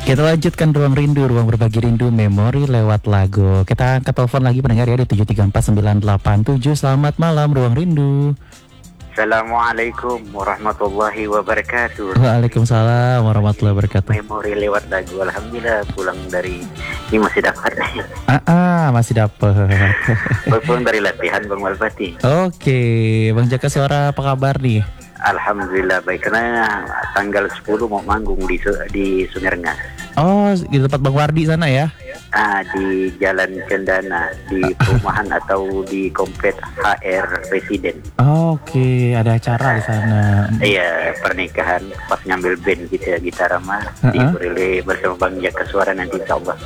Kita lanjutkan ruang rindu, ruang berbagi rindu, memori lewat lagu. Kita angkat telepon lagi pendengar ya di 734 987. Selamat malam ruang rindu. Assalamualaikum warahmatullahi wabarakatuh. Waalaikumsalam warahmatullahi wabarakatuh. Memori lewat lagu, alhamdulillah pulang dari ini masih dapat. Masih dapet. Baru pulang dari latihan Bang Walpati. Oke, Bang Jaka Suara apa kabar nih? Alhamdulillah baik, karena tanggal 10 mau manggung di Sungai Rengas. Oh, di tempat Bang Wardi sana ya? Di Jalan Cendana, di perumahan atau di komplek HR Residen. Oke, ada acara di sana. Iya, pernikahan pas ngambil band kita gitar mah diberi bersama Bang Jaka Suara nanti insyaallah.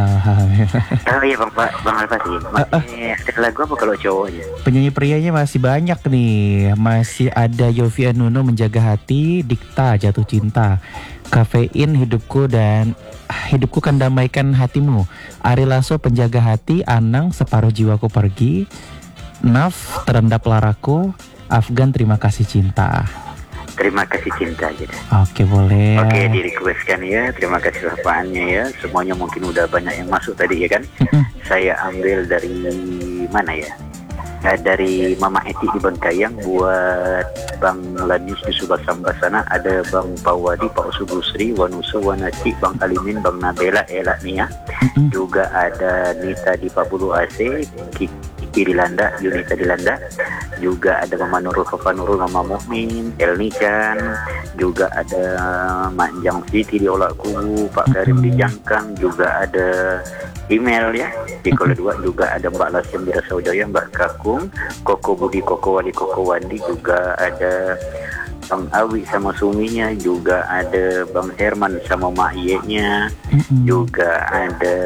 Oh iya Bang Alfati, masih ada lagu apa kalau cowoknya? Penyanyi prianya masih banyak nih. Masih ada Yovie Nuno, Menjaga Hati, Dikta, Jatuh Cinta, Kafein, Hidupku, dan Hidupku Kan Damaikan Hatimu, Ari Lasso, Penjaga Hati, Anang, Separuh Jiwaku Pergi, Naf, Terendap Laraku, Afgan, Terima Kasih Cinta. Terima kasih cinta aja. Oke, boleh. Oke, di requestkan ya. Terima kasih sapaannya ya. Semuanya mungkin udah banyak yang masuk tadi ya kan. Saya ambil dari mana ya? Dari Mama Eti di Bangkayang, buat Bang Lanius di Subasamba sana, ada Bang Pawadi, Pak Usubusri, Wanuso, Wanati, Bang Alimin, Bang Nabela, Ela Nia. Juga ada Nita di Pabulu AC, Kiki di Landa, Yunita di Landa. Juga ada Mama Nurul, Fafa Nurul, Mama Mukmin, Elnichan. Juga ada Manjang Siti di Olak Kubu, Pak Karim di Jangkang. Juga ada email ya di Kola 2. Juga ada Mbak Lasyam di Rasaudaya, Mbak Kakung, Koko Budi, Koko Wali, Koko Wandi. Juga ada Bang Awi sama suminya. Juga ada Bang Herman sama Mak Iye-nya. Juga ada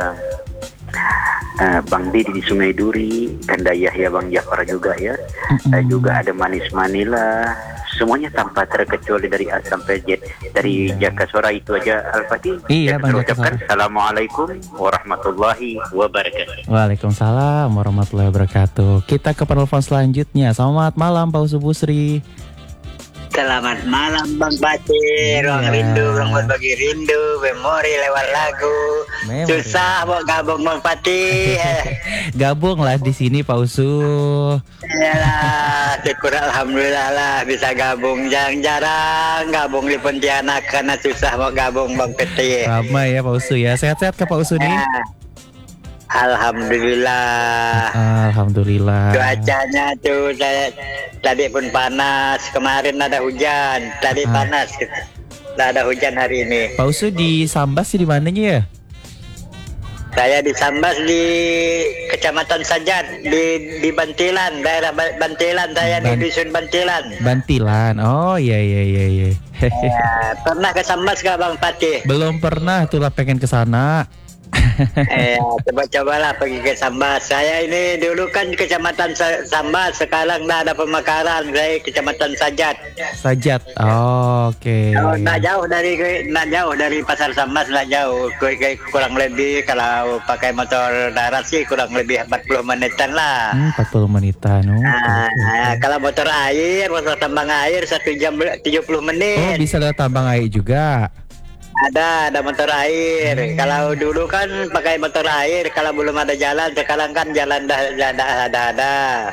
Bang Didi di Sungai Duri, Kanda Yahya, Bang Jafar juga ya. Juga ada Manis Manila. Semuanya tanpa terkecuali dari A sampai Z. Dari Jaka Suara itu aja Al-Fatih. Iya, Bang Jaka Suara. Assalamualaikum warahmatullahi wabarakatuh. Waalaikumsalam warahmatullahi wabarakatuh. Kita ke penelpon selanjutnya. Selamat malam Pak Usubusri. Selamat malam Bang Pati, ruang rindu, ruang berbagi rindu, memori lewat lagu. Susah mau gabung Bang Pati. Gabung lah di sini Pak Usu. Iyalah, syukur alhamdulillah lah bisa gabung. Jarang gabung di Pontianak karena susah mau gabung Bang Pati. Ramai ya Pak Usu ya. Sehat-sehat ke Pak Usu nih? Alhamdulillah. Alhamdulillah. Cuacanya tuh tadi pun panas, kemarin ada hujan, tadi panas. Tidak ada hujan hari ini. Pak Usu di Sambas sih di mananya ya? Saya di Sambas di Kecamatan Sajat di Bantilan, daerah Bantilan, saya di Dusun Bantilan. Bantilan. Oh iya. Pernah ke Sambas gak Bang Pati? Belum pernah, itulah pengen ke sana. Coba-cobalah pergi ke Sambas. Saya ini dulu kan Kecamatan Sambas, sekarang dah ada pemekaran. Saya Kecamatan Sajat. Sajat. Oke. Nggak jauh dari Pasar Sambas, nggak jauh. Kurang lebih kalau pakai motor darat sih kurang lebih 40 menitan lah. 40 menitan. Kalau motor tambang air 1 jam 70 menit. Oh, bisa lewat tambang air juga. Ada motor air. Kalau dulu kan pakai motor air, kalau belum ada jalan. Sekarang kan jalan dah ada.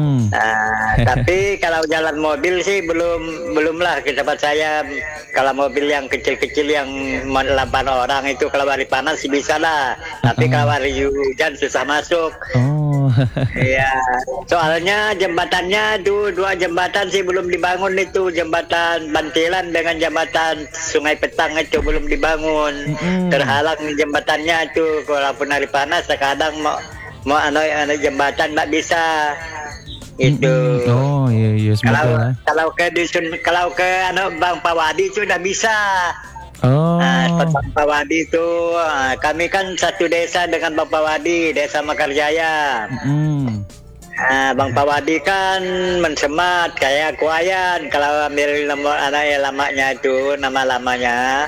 Tapi kalau jalan mobil sih belum lah ke tempat saya. Kalau mobil yang kecil-kecil yang 8 orang itu kalau hari panas sih bisa lah. Tapi kalau hari hujan susah masuk. Iya, soalnya jembatannya tuh 2 jembatan sih belum dibangun itu, jembatan Bantilan dengan jembatan Sungai Petang itu belum dibangun. Terhalang jembatannya tuh, walaupun hari panas kadang mau jembatan nggak bisa. Itu. Oh iya Kalau ke Bang Pawadi itu udah bisa. Bang Pawadi itu kami kan satu desa dengan Bang Pawadi, Desa Mekarjaya. Bang Pawadi kan mensemat kayak kuayan. Kalau ambil lamanya itu nama lamanya.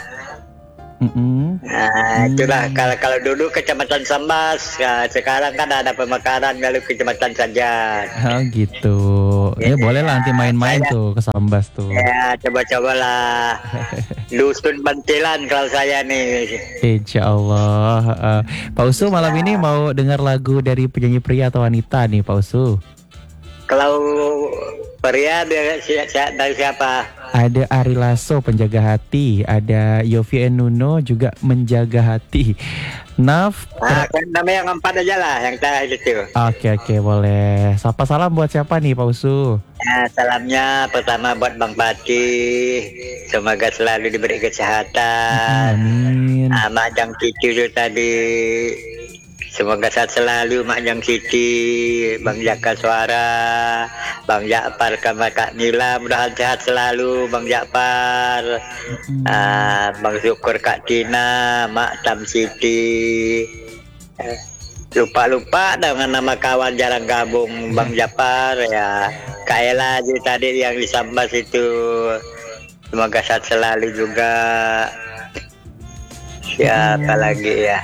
Itulah kalau dulu Kecamatan Sambas, sekarang kan ada pemekaran lalu Kecamatan Sajat. Gitu. Ya boleh lah nanti main-main tuh ke Sambas tuh. Ya coba-cobalah. dusun Bantilan kalau saya nih. Insya Allah. Pak Usu malam ini mau dengar lagu dari penyanyi pria atau wanita nih Pak Usu? Kalau pria dari siapa? Ada Ari Lasso, Penjaga Hati. Ada Yovie Nuno juga Menjaga Hati. Naf. Nama yang 4 aja lah, yang terakhir itu. Oke, boleh. Sapa salam buat siapa nih Pak Usu? Salamnya pertama buat Bang Pati. Semoga selalu diberi kesehatan. Amin. Mak Jang Cici itu tadi. Semoga sehat selalu Mak Jang Siti, Bang Jaka Suara, Bang Jakpar sama Kak Nila, mudah sehat selalu Bang Jakpar, Bang Syukur Kak Tina, Mak Tam Siti. Lupa dengan nama kawan jarang gabung Bang Japar ya. Kak Ella juga tadi yang di Sambas itu. Semoga sehat selalu juga. Siapa lagi ya?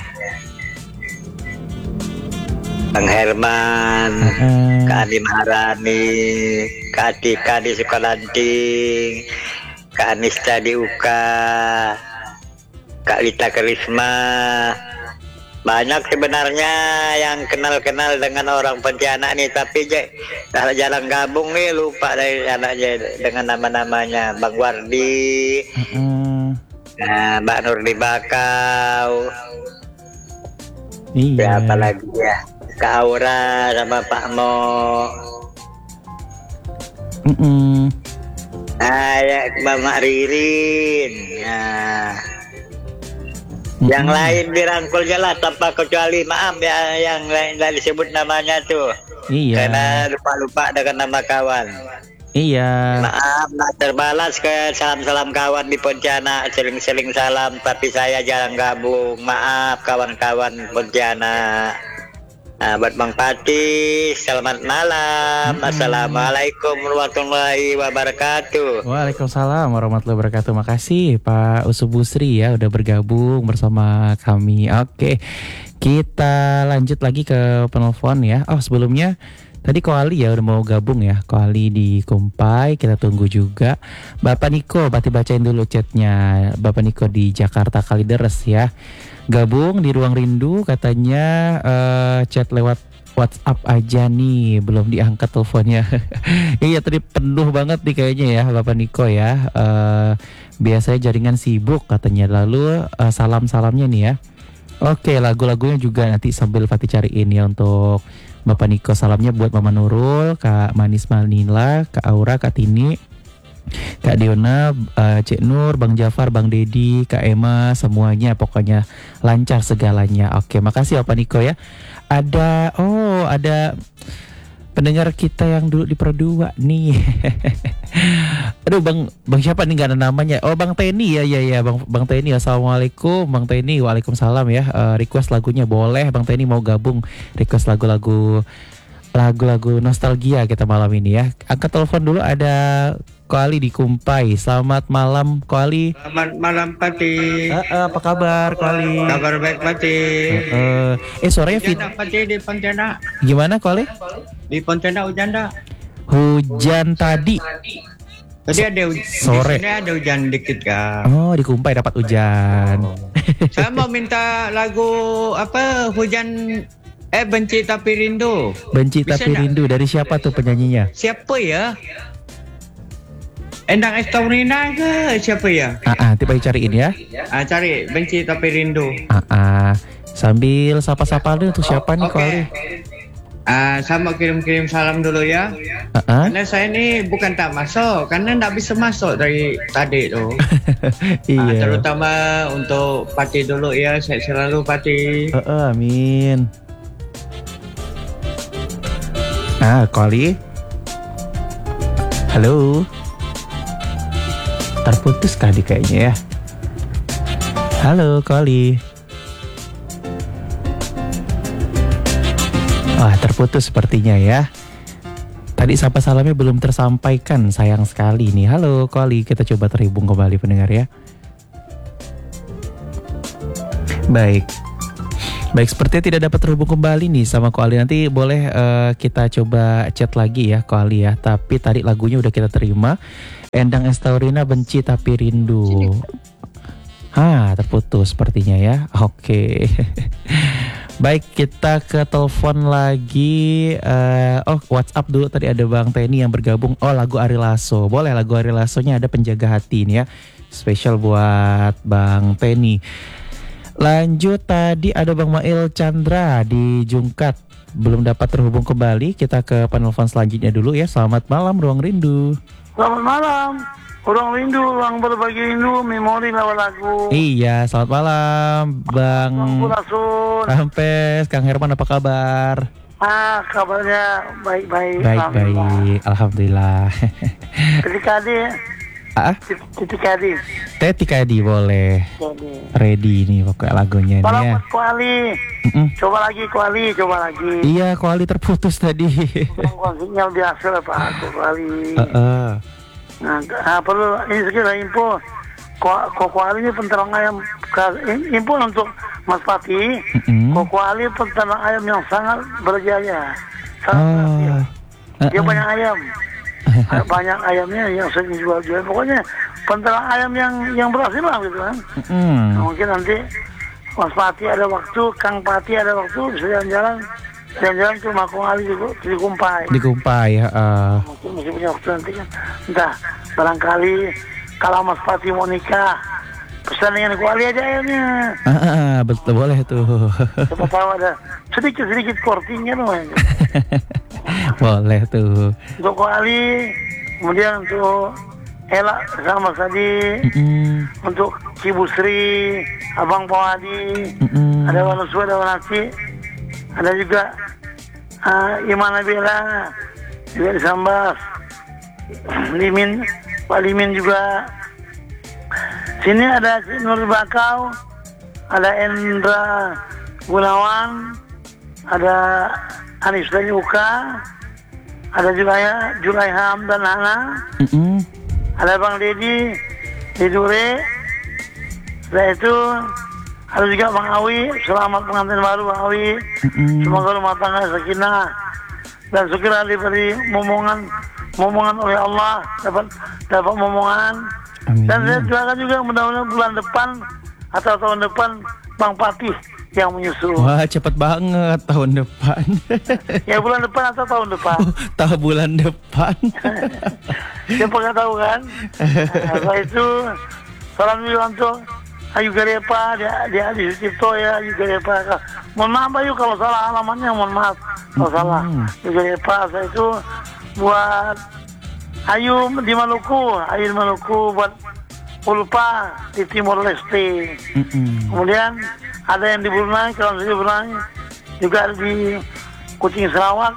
Bang Herman, Kak Adi Maharani, Kak Atika di Sukalanting, Kak Anista di Uka, Kak Lita Karisma. Banyak sebenarnya yang kenal-kenal dengan orang Pontianak nih, tapi jarang gabung nih, lupa dari anaknya dengan nama-namanya. Bang Wardi, Mbak Nurdi Bakau, siapa lagi ya? Kak Aura sama Pak Mo. Ya Mama Ririn. Yang lain dirangkulnya lah tanpa kecuali, maaf ya yang lain disebut namanya tuh. Iya. Karena lupa dengan nama kawan. Iya. Maaf, terbalas ke salam-salam kawan di Pontianak, seling-seling salam, tapi saya jarang gabung. Maaf kawan-kawan Pontianak. Buat Bang Pati, selamat malam. Assalamualaikum warahmatullahi wabarakatuh. Waalaikumsalam warahmatullahi wabarakatuh. Makasih Pak Usu Busri ya udah bergabung bersama kami. Oke, kita lanjut lagi ke penelpon ya. Oh sebelumnya tadi Ko Ali ya udah mau gabung ya. Ko Ali di Kumpai, kita tunggu juga. Bapak Niko, Pati bacain dulu chatnya. Bapak Niko di Jakarta Kalideres ya. Gabung di Ruang Rindu katanya, chat lewat WhatsApp aja nih, belum diangkat teleponnya. Iya tadi penuh banget nih kayaknya ya Bapak Niko ya. Biasanya jaringan sibuk katanya. Lalu salam-salamnya nih ya. Oke, lagu-lagunya juga nanti sambil Fatih cariin ya untuk Bapak Niko. Salamnya buat Mama Nurul, Kak Manis Manila, Kak Aura, Kak Tini, Kak Diona, Cik Nur, Bang Jafar, Bang Dedi, Kak Emma, semuanya pokoknya lancar segalanya. Oke, makasih Bapak Niko ya. Ada pendengar kita yang dulu di Pro 2 nih. Aduh Bang siapa nih gak ada namanya. Oh Bang Teni ya Bang Teni. Assalamualaikum Bang Teni. Waalaikumsalam ya. Request lagunya boleh Bang Teni mau gabung request lagu-lagu nostalgia kita malam ini ya. Angkat telepon dulu, ada Ko Ali di Kumpai. Selamat malam Ko Ali. Selamat malam Pati. Apa kabar Ko Ali? Kabar baik Pati. Suaranya fit. Pati di Pontianak. Gimana Ko Ali? Di Pontianak hujan tak? Hujan tadi. Tadi ada sore. Di sini ada hujan dikit kan. Oh di Kumpai dapat hujan. Saya mau minta lagu apa hujan benci tapi rindu. Benci tapi rindu dari siapa tuh penyanyinya? Siapa ya? Endang Estaurina ke siapa ya? Tiba cariin ya. Cari benci tapi rindu. Sambil sapa-sapa dulu tuh siapa nih Ko Ali? Saya mau kirim-kirim salam dulu ya. Karena saya ini bukan tak masuk, karena nggak bisa masuk dari tadi tuh. Iya. Terutama untuk Pati dulu ya, saya selalu Pati. Amin. Ko Ali. Halo. Terputus tadi kayaknya ya. Halo Ko Ali. Terputus sepertinya ya. Tadi sapa salamnya belum tersampaikan, sayang sekali nih. Halo Ko Ali, kita coba terhubung kembali pendengar ya. Baik, sepertinya tidak dapat terhubung kembali nih sama Ko Ali. Nanti boleh kita coba chat lagi ya Ko Ali ya. Tapi tadi lagunya udah kita terima. Endang Estaurina benci tapi rindu. Terputus sepertinya ya. Oke. Baik, kita ke telepon lagi. WhatsApp dulu, tadi ada Bang Penny yang bergabung. Lagu Ari Lasso. Boleh, lagu Ari Lasso-nya ada Penjaga Hati ini ya. Spesial buat Bang Penny. Lanjut, tadi ada Bang Mail Chandra di Jungkat. Belum dapat terhubung kembali. Kita ke penelpon selanjutnya dulu ya. Selamat malam Ruang Rindu. Selamat malam. Ruang Rindu, ruang berbagi rindu, memori lewat lagu. Iya, selamat malam Bang Rampes, Kang Herman, apa kabar? Kabarnya baik-baik. Baik-baik, alhamdulillah. Teti Kadi boleh. Ready nih pokoknya lagunya nih ya. Kuali. Coba lagi. Iya, Kuali terputus tadi. Sinyal biasa Pak Kuali. Perlu ini sekira info. Kuali ini penterang ayam. Info untuk Mas Pati. Kuali penterang ayam yang sangat berjaya. Dia banyak ayam. Banyak ayamnya yang sering jual. Pokoknya penterang ayam yang berhasil lah gitu kan. Mungkin nanti Mas Pati ada waktu, Kang Pati ada waktu, bisa jalan-jalan ke Makung Ali juga Dikumpai. Mungkin masih punya waktu nanti kan. Entah, barangkali kalau Mas Pati mau nikah, pesan dengan Kuali aja ayamnya. Betul, boleh tuh. Siapa tahu ada sedikit kortingnya loh. Boleh tuh. Untuk Kuali, kemudian untuk Ela sama tadi, untuk Cibusri, Abang Pawadi, ada Wanuswa, ada Wanasi, ada juga Imana Bela, juga di Sambas, Pak Limin juga. Sini ada Nur Bakau, ada Endra Gunawan, ada Anis dari Uka, ada juga Julaiham dan Hana, ada Bang Dedi di Dure. Setelah itu ada juga Bang Awi, selamat pengantin baru Bang Awi. Semoga rumah tangga sakinah dan segera diberi momongan oleh Allah, dapat momongan. Dan saya doakan juga mudah-mudahan bulan depan atau tahun depan Bang Patih yang menyusul. Wah, cepat banget tahun depan. Ya bulan depan atau tahun depan. Tahu bulan depan. Siapa nggak tahu kan. Setelah itu salam juga untuk Ayu Garepa, dia di Sucipto ya, Ayu Garepa. Mohon maaf Ayu kalau salah alamatnya, mohon maaf kalau salah. Ayu Garepa, setelah itu buat Ayu di Maluku, buat Ulpa di Timor Leste. Kemudian ada yang di Brunei, kalau di Brunei juga ada di Kucing Sarawak,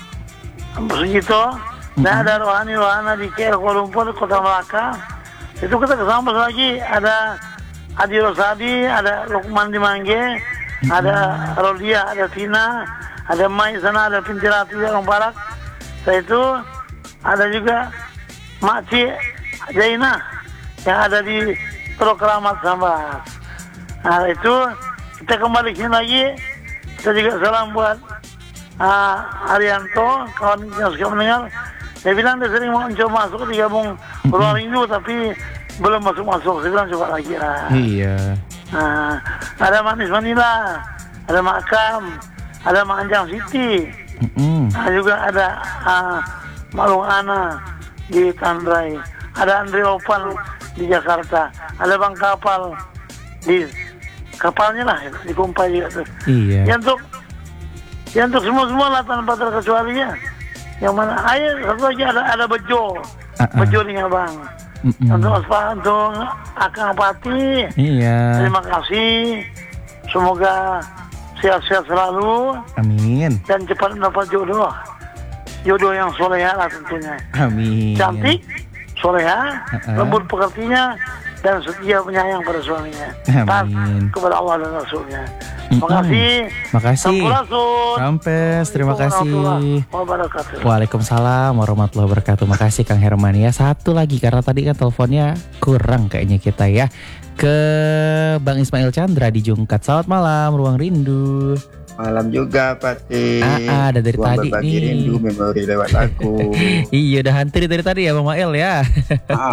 Sugito. Dan ada rohana di KL Kuala Lumpur, Kota Melaka. Itu kita kesambas lagi, ada Adi Rosadi, ada Lukman di Mangge, ada Rodia, ada Tina, ada Mai sana, ada Pintirati di Orang Barak. Setelah itu ada juga Makci Jaina yang ada di Prokeramat Sambas. Nah itu kita kembali sini lagi. Kita juga salam buat Arianto, kawan yang suka mendengar. Dia bilang dia sering mau coba masuk digabung Ruang Rindu tapi belum masuk. Saya bilang coba lagi lah. Iya. Nah, ada Manis Manila, ada Makam, ada Manjang City. Nah, juga ada Malung Ana di Tandrai, ada Andre Opan di Jakarta, ada Bang Kapal di kapalnya lah di Kumpai juga tuh. Iya. Ya untuk semua lah tanpa terkecuali ya. Yang mana? Ayo satu lagi ada Bejo, Bejo nih Bang. Untuk Akang Pati. Iya. Terima kasih. Semoga sehat-sehat selalu. Amin. Dan cepat mendapat jodoh yang soleha lah tentunya. Amin. Cantik, soleha, lembut pekertinya, dan setia penyayang pada suaminya. Amin. Kepada Allah dan Rasulnya. Makasih. Rampes, terima kasih. Waalaikumsalam warahmatullahi wabarakatuh. Makasih Kang Herman ya. Satu lagi karena tadi kan teleponnya kurang kayaknya kita ya. Ke Bang Ismail Chandra di Jungkat. Selamat malam Ruang Rindu. Malam juga Pati. Ada dari Gua tadi berbagi nih. rindu memori lewat lagu. Iya udah hantri dari tadi ya Bang Mael ya.